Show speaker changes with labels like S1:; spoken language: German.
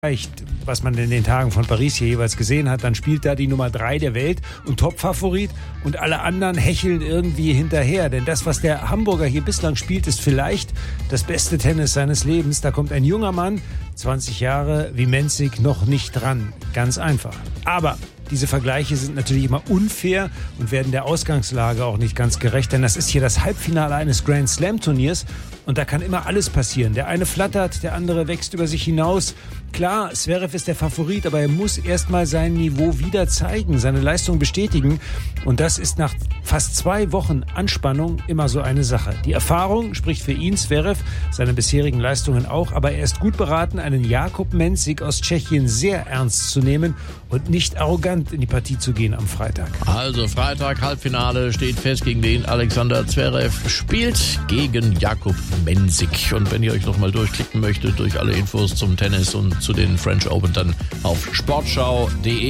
S1: was man in den Tagen von Paris hier jeweils gesehen hat, dann spielt da die Nummer 3 der Welt und Topfavorit und alle anderen hecheln irgendwie hinterher. Denn das, was der Hamburger hier bislang spielt, ist vielleicht das beste Tennis seines Lebens. Da kommt ein junger Mann, 20 Jahre, wie Mensik, noch nicht dran. Ganz einfach. Aber diese Vergleiche sind natürlich immer unfair und werden der Ausgangslage auch nicht ganz gerecht, denn das ist hier das Halbfinale eines Grand Slam Turniers und da kann immer alles passieren. Der eine flattert, der andere wächst über sich hinaus. Klar, Zverev ist der Favorit, aber er muss erstmal sein Niveau wieder zeigen, seine Leistung bestätigen und das ist nach fast 2 Wochen Anspannung immer so eine Sache. Die Erfahrung spricht für ihn, Zverev, seine bisherigen Leistungen auch, aber er ist gut beraten, einen Jakub Mensik aus Tschechien sehr ernst zu nehmen und nicht arrogant in die Partie zu gehen am Freitag.
S2: Also Freitag, Halbfinale steht fest, gegen den Alexander Zverev spielt gegen Jakub Mensik. Und wenn ihr euch nochmal durchklicken möchtet durch alle Infos zum Tennis und zu den French Open, dann auf sportschau.de.